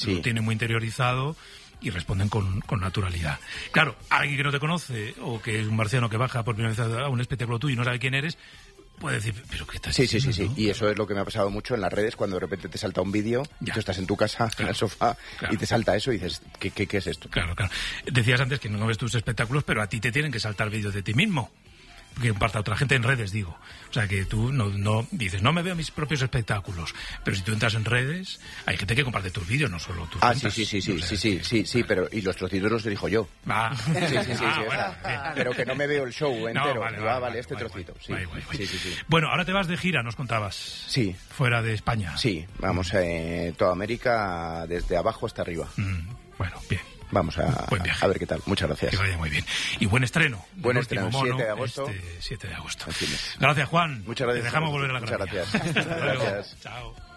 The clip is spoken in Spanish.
lo tienen muy interiorizado y responden con naturalidad. Claro, alguien que no te conoce o que es un marciano que baja por primera vez a un espectáculo tuyo y no sabe quién eres, puede decir, ¿pero qué estás diciendo? Sí. ¿No? Y eso es lo que me ha pasado mucho en las redes, cuando de repente te salta un vídeo y tú estás en tu casa, en el sofá, y te salta eso y dices, ¿qué es esto? Claro. Decías antes que no ves tus espectáculos, pero a ti te tienen que saltar vídeos de ti mismo. Que comparta otra gente en redes, digo. O sea, que tú no dices, no me veo mis propios espectáculos. Pero si tú entras en redes, hay gente que comparte tus vídeos, no solo tus cuentas. Sí, pero y los trocitos los dirijo yo. Pero que no me veo el show entero. Vale, este trocito. Sí. Bueno, ahora te vas de gira, nos contabas. Sí. Fuera de España. Sí, vamos a toda América, desde abajo hasta arriba. Bueno, bien. Vamos a ver qué tal. Muchas gracias. Que vaya muy bien. Y buen estreno. Buen estreno, mono, 7 de agosto. 7 de agosto. Gracias, Juan. Muchas gracias. Te dejamos volver a la Muchas gracia. gracias. Chao.